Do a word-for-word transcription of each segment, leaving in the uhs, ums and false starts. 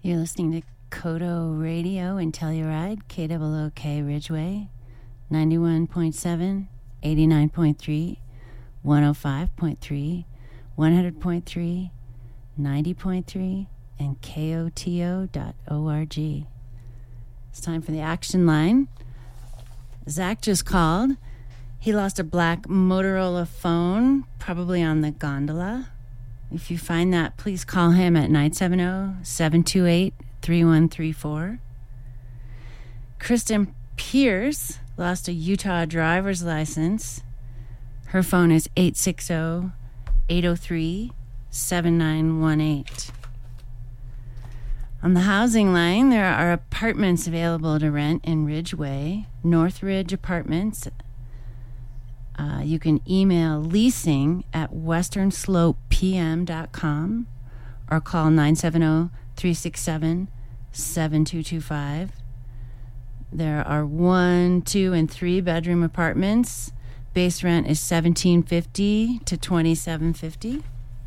You're listening to Kodo Radio in Telluride, K O O K Ridgeway, ninety-one point seven, eighty-nine point three, one oh five point three, one hundred point three, ninety point three, and K O T O dot org. It's time for the action line. Zach just called. He lost a black Motorola phone, probably on the gondola. If you find that, please call him at nine seven zero, seven two eight, three one three four. Kristen Pierce lost a Utah driver's license. Her phone is eight six zero, eight zero three, seven nine one eight. On the housing line, there are apartments available to rent in Ridgeway, North Ridge Apartments. Uh, you can email leasing at western slope p m dot com or call nine seven zero, three six seven, seven two two five. There are one, two, and three bedroom apartments. Base rent is seventeen fifty to twenty-seven fifty.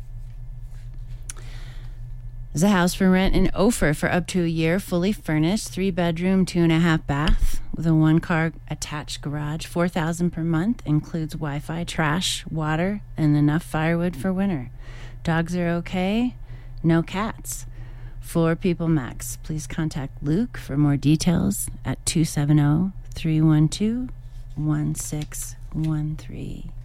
There's a house for rent in Ophir for up to a year, fully furnished, three bedroom, two and a half bath, with a one car attached garage. Four thousand per month, includes Wi-Fi, trash, water, and enough firewood for winter. Dogs are okay, no cats. Four people max. Please contact Luke for more details at two seven zero, three one two, one six one three.